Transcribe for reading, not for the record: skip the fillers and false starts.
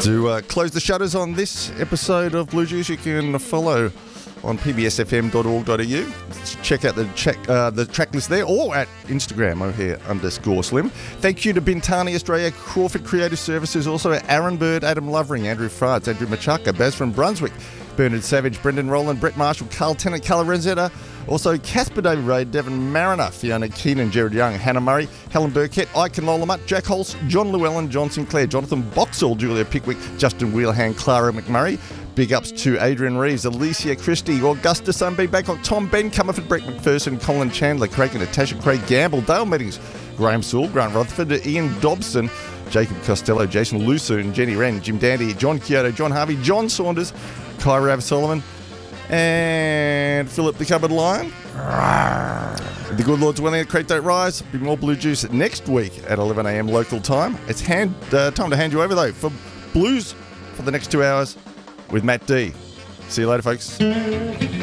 To close the shutters on this episode of Blue Juice, you can follow on pbsfm.org.au. Check out the track list there, or at Instagram, O'Hare_Slim. Thank you to Bintani Australia, Crawford Creative Services, also Aaron Bird, Adam Lovering, Andrew Farts, Andrew Machaka, Baz from Brunswick, Bernard Savage, Brendan Rowland, Brett Marshall, Carl Tennant, Carla Renzetta, also Casper David Ray, Devon Mariner, Fiona Keenan, Jared Young, Hannah Murray, Helen Burkett, Ike Lola Jack Holtz, John Llewellyn, John Sinclair, Jonathan Boxall, Julia Pickwick, Justin Wheelhand, Clara McMurray. Big ups to Adrian Reeves, Alicia Christie, Augusta Sunbeam Bangkok, Tom Ben, Comerford, Brett McPherson, Colin Chandler, Craig and Natasha, Craig Gamble, Dale Meetings, Graham Sewell, Grant Rutherford, Ian Dobson, Jacob Costello, Jason Lusoon, Jenny Wren, Jim Dandy, John Kyoto, John Harvey, John Saunders, Kai Rav Solomon, and Philip the Cupboard Lion. The good Lord's willing, the creek don't rise. Be more Blue Juice next week at 11 a.m. local time. It's time to hand you over, though, for Blues for the next 2 hours with Matt D. See you later, folks.